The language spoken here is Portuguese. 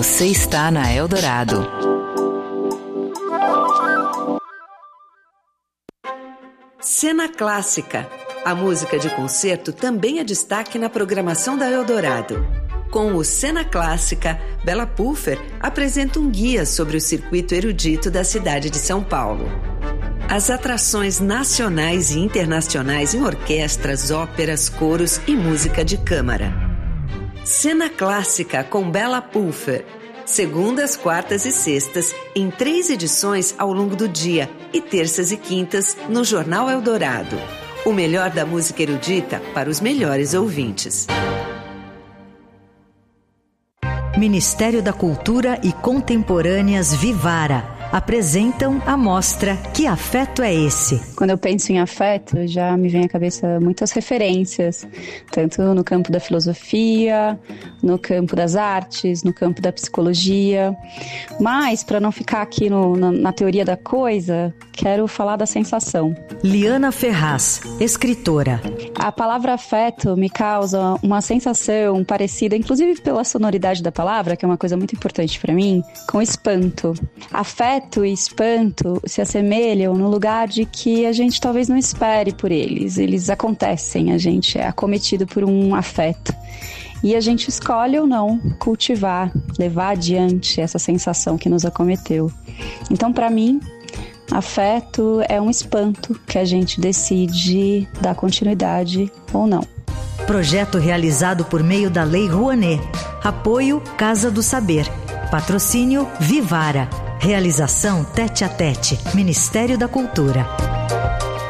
Você está na Eldorado. Cena Clássica. A música de concerto também é destaque na programação da Eldorado. Com o Cena Clássica, Bela Puffer apresenta um guia sobre o circuito erudito da cidade de São Paulo. As atrações nacionais e internacionais em orquestras, óperas, coros e música de câmara. Cena Clássica com Bela Puffer. Segundas, quartas e sextas, em 3 edições ao longo do dia e terças e quintas no Jornal Eldorado. O melhor da música erudita para os melhores ouvintes. Ministério da Cultura e Contemporâneas Vivara apresentam a mostra Que Afeto é Esse? Quando eu penso em afeto, já me vem à cabeça muitas referências, tanto no campo da filosofia, no campo das artes, no campo da psicologia. Mas, para não ficar aqui na teoria da coisa, quero falar da sensação. Liana Ferraz, escritora. A palavra afeto me causa uma sensação parecida, inclusive pela sonoridade da palavra, que é uma coisa muito importante para mim, com espanto. Afeto e espanto se assemelham no lugar de que a gente talvez não espere por eles. Eles acontecem, a gente é acometido por um afeto. E a gente escolhe ou não cultivar, levar adiante essa sensação que nos acometeu. Então, para mim, afeto é um espanto que a gente decide dar continuidade ou não. Projeto realizado por meio da Lei Rouanet. Apoio Casa do Saber. Patrocínio Vivara. Realização Tete a Tete. Ministério da Cultura.